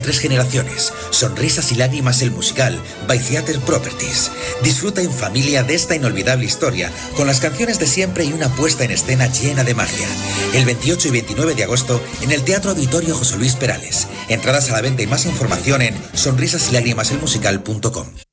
Tres generaciones, sonrisas y lágrimas el musical by Theater Properties. Disfruta en familia de esta inolvidable historia con las canciones de siempre y una puesta en escena llena de magia. El 28 y 29 de agosto en el Teatro Auditorio José Luis Perales. Entradas a la venta y más información en sonrisasylágrimaselmusical.com.